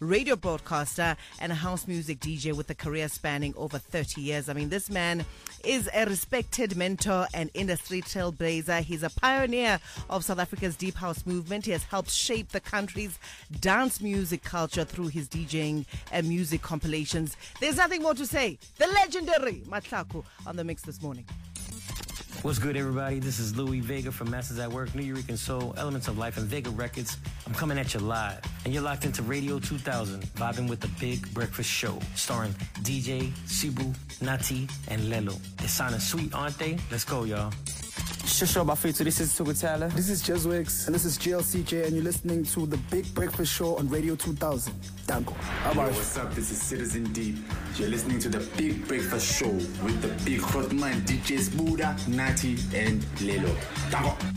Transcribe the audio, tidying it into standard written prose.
radio broadcaster and a house music DJ with a career spanning over 30 years. I mean, this man is a respected mentor and industry trailblazer. He's a pioneer of South Africa's deep house movement. He has helped shape the country's dance music culture through his DJing and music compilations. There's nothing more to say. The legendary Matlaku on the mix this morning. What's good, everybody? This is Louis Vega from Masters at Work, New Eurekan Soul, Elements of Life, and Vega Records. I'm coming at you live, and you're locked into Radio 2000, vibing with the Big Breakfast Show, starring DJ, Sibu, Nati, and Lelo. They sounding sweet, aren't they? Let's go, y'all. Shusho Bafito, this is Sugutala. This is Jezwix. And this is GLCJ, and you're listening to the Big Breakfast Show on Radio 2000. Dango. Yo, what's up? This is Citizen D. You're listening to the Big Breakfast Show with the big hot man DJs Buddha, Nati, and Lelo. Dango.